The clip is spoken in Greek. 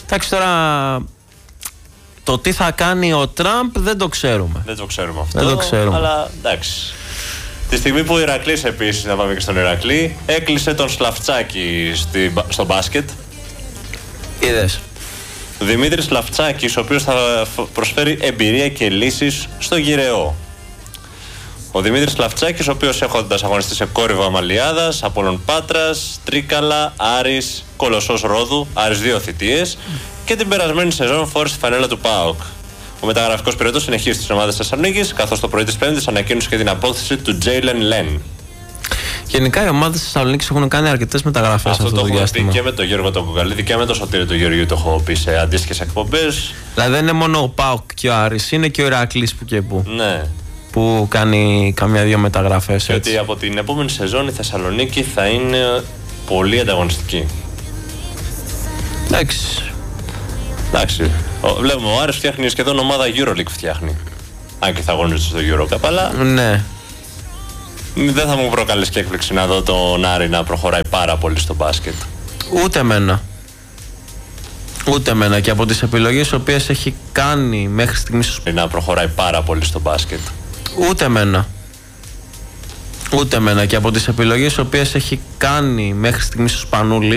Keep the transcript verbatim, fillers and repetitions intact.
Εντάξει, τώρα το τι θα κάνει ο Τραμπ δεν το ξέρουμε. Δεν το ξέρουμε αυτό. Δεν το ξέρουμε. Αλλά εντάξει. Τη στιγμή που ο Ηρακλής, επίσης, να πάμε και στον Ηρακλή, έκλεισε τον Σλαφτσάκη στη, στο μπάσκετ. Είδες. Δημήτρης Σλαφτσάκης, ο οποίος θα προσφέρει εμπειρία και λύσεις στο γυρεό. Ο Δημήτρης Σλαφτσάκης, ο οποίος έχοντας αγωνιστεί σε Κόρυβο Αμαλιάδας, Απόλλων Πάτρας, Τρίκαλα, Άρης, Κολοσσός Ρόδου, Άρης δύο θητείες, και την περασμένη σεζόν φόρησε τη φανέλα του ΠΑΟΚ. Ο μεταγραφικός πυρετός συνεχίζει στις ομάδες της Θεσσαλονίκης, καθώς το πρωί της Πέμπτης ανακοίνωσε και την απόθεση του Τζέιλεν Λεν. Γενικά οι ομάδες της Θεσσαλονίκης έχουν κάνει αρκετές μεταγραφές αυτό, αυτό το, το διάστημα. Έχω πει και με τον Γιώργο τον Κουκαλίδη και με τον Σωτήρη τον Γεωργίου, το έχω πει σε αντίστοιχες εκπομπές. Δηλαδή δεν είναι μόνο ο ΠΑΟΚ και ο Άρης, είναι και ο Ηρακλής που και που. Ναι. Που κάνει καμιά δύο μεταγραφές. Και ότι από την επόμενη σεζόν η Θεσσαλονίκη θα είναι πολύ ανταγωνιστική. Εντάξει. Εντάξει. Βλέπουμε ο Άρης φτιάχνει σχεδόν ομάδα EuroLeague φτιάχνει. Αν και θα αγωνίζεται στο EuroCup, αλλά. Ναι. Δεν θα μου προκαλέσει και έκπληξη να δω τον Άρη να προχωράει πάρα πολύ στο μπάσκετ. Ούτε εμένα. Ούτε εμένα. Και από τις επιλογές τις οποίες έχει κάνει μέχρι στιγμής. Να προχωράει πάρα πολύ στο μπάσκετ. Ούτε εμένα. Ούτε εμένα. Και από τις επιλογές τις οποίες έχει κάνει μέχρι στιγμής ο Σπανούλης.